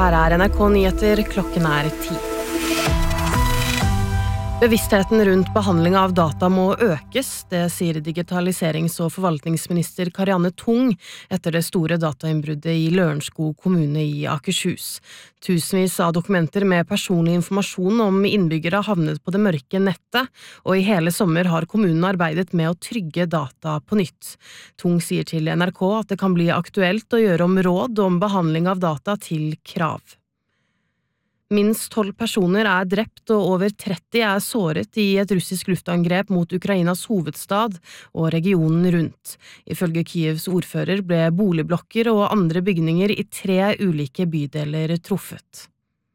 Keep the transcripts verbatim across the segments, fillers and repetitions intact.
Her er N R K Nyheter, klokken er ti. Bevisstheten rundt behandling av data må økes, det sier digitaliserings- og forvaltningsminister Karianne Tung etter det store datainnbruddet i Lørenskog kommune i Akershus. Tusenvis av dokumenter med personlig informasjon om innbyggere havnet på det mørke nettet, og i hele sommer har kommunen arbeidet med å trygge data på nytt. Tung sier til N R K at det kan bli aktuelt å gjøre om råd om behandling av data til krav. Minst tolv personer er drept og over tretti er såret i et russisk luftangrep mot Ukrainas hovedstad og regionen rundt. Ifølge Kyivs ordfører ble boligblokker og andre bygninger i tre ulike bydeler truffet.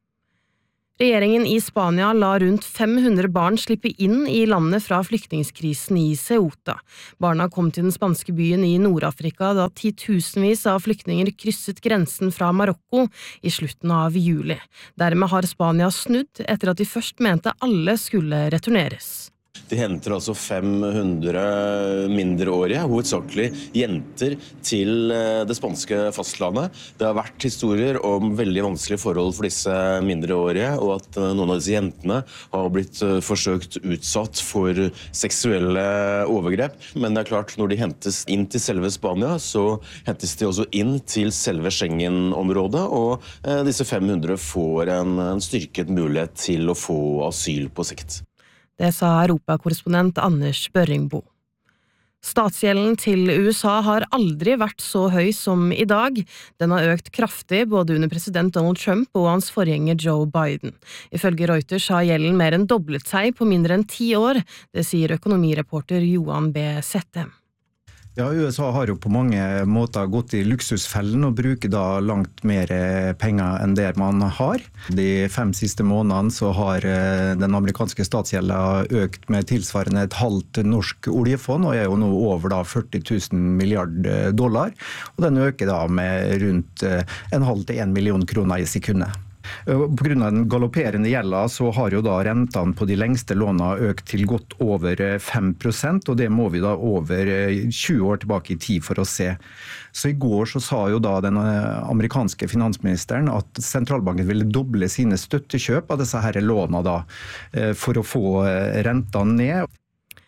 Regjeringen i Spania la rundt fem hundre barn slippe inn i landet fra flyktningskrisen i Ceuta. Barna kom til den spanske byen i Nord-Afrika da titusenvis av flyktninger krysset grensen fra Marokko i slutten av juli. Dermed har Spania snudd etter at de først mente alle skulle returneres. De henter altså fem hundre mindreårige, hovedsakelig jenter, til det spanske fastlandet. Det har vært historier om veldig vanskelige forhold for disse mindreårige, og at noen av disse jentene har blitt forsøkt utsatt for seksuelle overgrep. Men det er klart, når de hentes inn til selve Spania, så hentes de også inn til selve Schengen-området, og disse fem hundre får en, en styrket mulighet til å få asyl på sikt. Det sa Europakorrespondent Anders Børringbo. Statsgjelden til U S A har aldri vært så høy som i dag. Den har økt kraftig både under president Donald Trump og hans forgjenger Joe Biden. Ifølge Reuters har gjelden mer enn doblet seg på mindre enn ti år, det sier økonomireporter Johan B. Settem. Ja, U S A har jo på mange måter gått i luksusfellen og bruker da langt mer penger enn det man har. De fem siste månedene så har den amerikanske statsgjelden økt med tilsvarende et halvt norsk oljefond, og er jo nå over da førti tusen milliard dollar, og den øker da med rundt en halv til en million kroner i sekundet. På grunn av den galopperende gjelda så har jo da rentene på de lengste lånene økt til godt over fem prosent, og det må vi da over tjue år tilbake i tid for å se. Så i går så sa jo da den amerikanske finansministeren at sentralbanken ville doble sine støttekjøp av disse her lånene da, for å få rentene ned.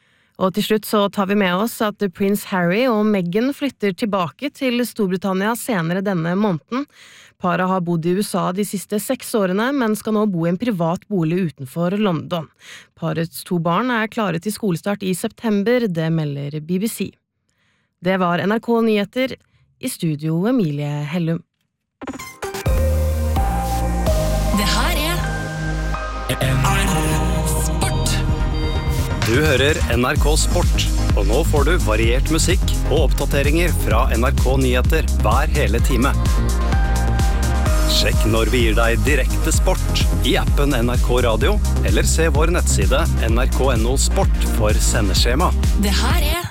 Og til slutt så tar vi med oss at prins Harry og Meghan flytter tilbake til Storbritannia senere denne måneden. Paret har bodd i U S A de siste seks årene, men skal nå bo i en privat bolig utenfor London. Parets to barn er klare til skolestart i september, det melder B B C. Det var N R K Nyheter, i studio Emilie Hellum. Det her er N R K Sport. Du hører N R K Sport, og nå får du variert musikk og oppdateringer fra N R K Nyheter hver hele time. Sjekk når vi gir deg direkte sport i appen N R K Radio, eller se vår nettside N R K punktum N O Sport for sendeskjema. Det her er